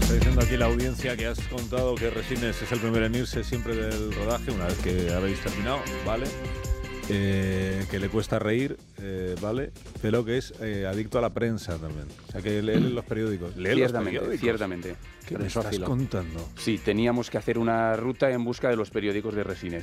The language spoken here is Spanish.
Está diciendo aquí la audiencia que has contado que Resines es el primero en irse siempre del rodaje una vez que habéis terminado, ¿vale? Que le cuesta reír, ¿vale? Pero que es adicto a la prensa también. O sea, que lee los periódicos. ¿Lee los periódicos? Ciertamente. ¿Qué me estás contando? Sí, teníamos que hacer una ruta en busca de los periódicos de Resines.